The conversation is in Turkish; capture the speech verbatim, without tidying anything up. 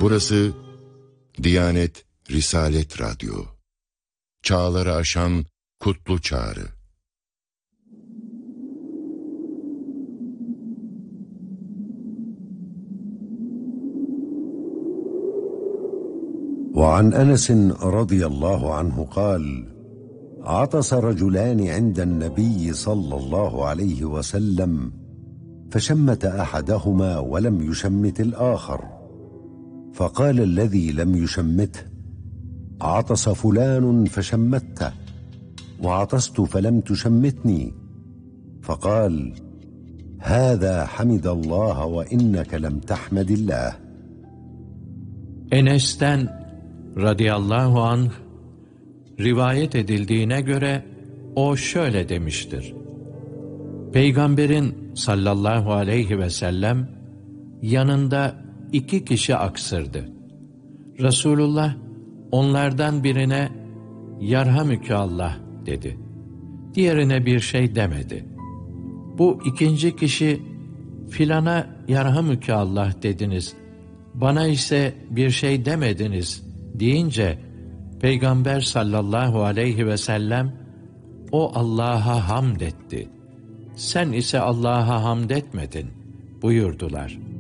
Burası Diyanet Risalet Radyo. Çağları aşan kutlu çağrı. وعن أنس رضي الله عنه قال: عطس رجلان عند النبي صلى الله عليه وسلم فشمت أحدهما ولم يشمت الآخر، فقال الذي لم يشمته: عطس فلان فشمته، وعطست فلم تشمتني. فقال: هذا حمد الله وإنك لم تحمد الله. Enes'ten radıyallahu anh rivayet edildiğine göre o şöyle demiştir: Peygamberin sallallahu aleyhi ve sellem yanında iki kişi aksırdı. Resulullah onlardan birine "Yarhamüke Allah" dedi. Diğerine bir şey demedi. Bu ikinci kişi "Filana yarhamüke Allah dediniz, bana ise bir şey demediniz" deyince Peygamber sallallahu aleyhi ve sellem "O Allah'a hamd etti, sen ise Allah'a hamd etmedin" buyurdular.